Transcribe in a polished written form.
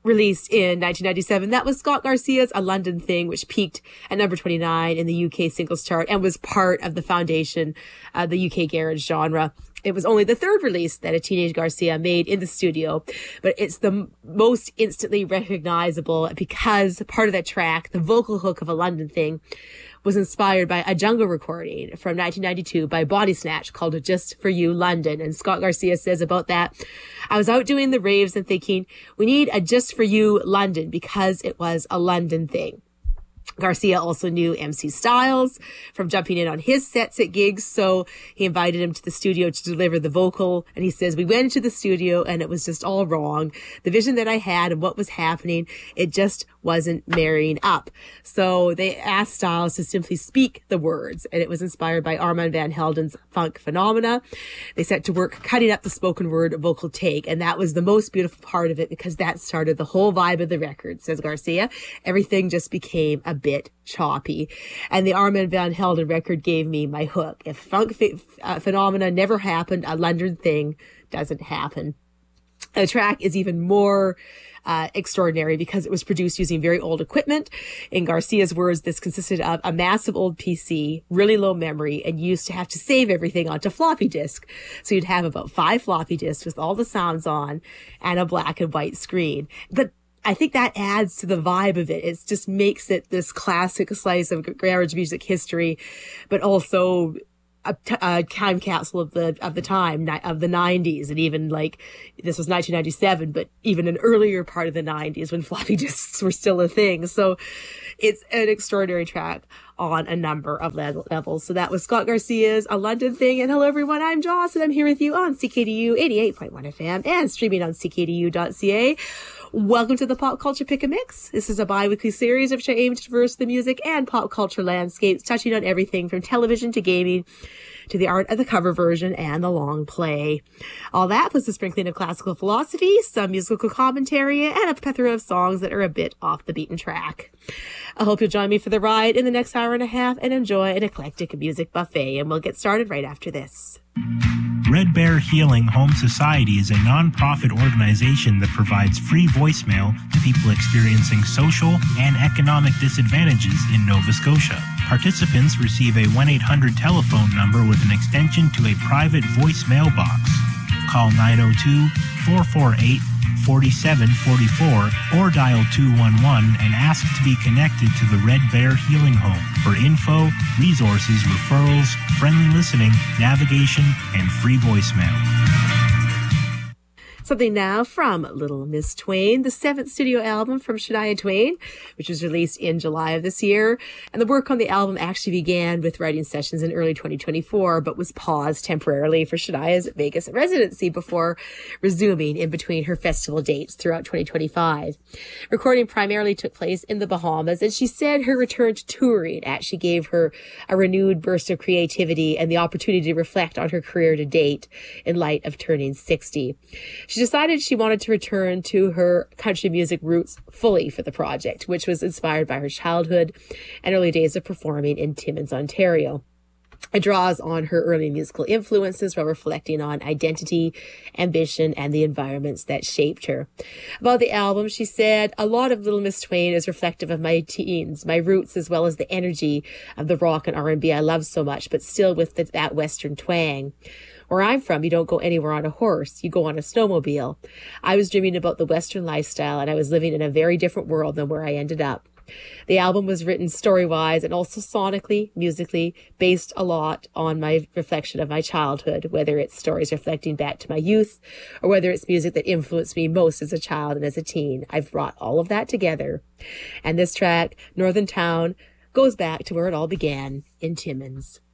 released in 1997. That was Scott Garcia's A London Thing, which peaked at number 29 in the UK singles chart and was part of the foundation of the UK garage genre. It was only the third release that a teenage Garcia made in the studio, but it's the most instantly recognizable because part of that track, the vocal hook of A London Thing, was inspired by a jungle recording from 1992 by Body Snatch called Just For You London. And Scott Garcia says about that, I was out doing the raves and thinking, we need a Just For You London because it was a London thing. Garcia also knew MC Styles from jumping in on his sets at gigs, so he invited him to the studio to deliver the vocal. And he says, we went into the studio and it was just all wrong. The vision that I had and what was happening, it just wasn't marrying up. So they asked Styles to simply speak the words, and it was inspired by Armand Van Helden's Funk Phenomena. They set to work cutting up the spoken word vocal take, and that was the most beautiful part of it because that started the whole vibe of the record, says Garcia. Everything just became a bit choppy. And the Armand Van Helden record gave me my hook. If Funk Phenomena never happened, A London Thing doesn't happen. The track is even more extraordinary because it was produced using very old equipment. In Garcia's words, this consisted of a massive old PC, really low memory, and used to have to save everything onto floppy disk. So you'd have about 5 floppy disks with all the sounds on and a black and white screen. But I think that adds to the vibe of it. It just makes it this classic slice of garage music history, but also a time capsule of the time of the 90s, and even like this was 1997, but even an earlier part of the 90s when floppy disks were still a thing. So it's an extraordinary track on a number of levels. So that was Scott Garcia's A London Thing. And hello everyone, I'm Joss, and I'm here with you on CKDU 88.1 FM and streaming on ckdu.ca. Welcome to the Pop Culture Pick a Mix. This is a bi-weekly series of which I aim to traverse the music and pop culture landscapes, touching on everything from television to gaming to the art of the cover version and the long play. All that plus a sprinkling of classical philosophy, some musical commentary, and a plethora of songs that are a bit off the beaten track. I hope you'll join me for the ride in the next hour and a half and enjoy an eclectic music buffet, and we'll get started right after this. Red Bear Healing Home Society is a non-profit organization that provides free voicemail to people experiencing social and economic disadvantages in Nova Scotia. Participants receive a 1-800 telephone number with an extension to a private voicemail box. Call 902-448-4744 or dial 211 and ask to be connected to the Red Bear Healing Home for info, resources, referrals, friendly listening, navigation, and free voicemail. Something now from Little Miss Twain, the 7th studio album from Shania Twain, which was released in July of this year. And the work on the album actually began with writing sessions in early 2024, but was paused temporarily for Shania's Vegas residency before resuming in between her festival dates throughout 2025. Recording primarily took place in the Bahamas, and she said her return to touring actually gave her a renewed burst of creativity and the opportunity to reflect on her career to date in light of turning 60. She decided she wanted to return to her country music roots fully for the project, which was inspired by her childhood and early days of performing in Timmins, Ontario. It draws on her early musical influences while reflecting on identity, ambition, and the environments that shaped her. About the album, she said, a lot of Little Miss Twain is reflective of my teens, my roots, as well as the energy of the rock and R&B I love so much, but still with that Western twang. Where I'm from, you don't go anywhere on a horse. You go on a snowmobile. I was dreaming about the Western lifestyle, and I was living in a very different world than where I ended up. The album was written story-wise and also sonically, musically, based a lot on my reflection of my childhood, whether it's stories reflecting back to my youth or whether it's music that influenced me most as a child and as a teen. I've brought all of that together. And this track, Northern Town, goes back to where it all began in Timmins.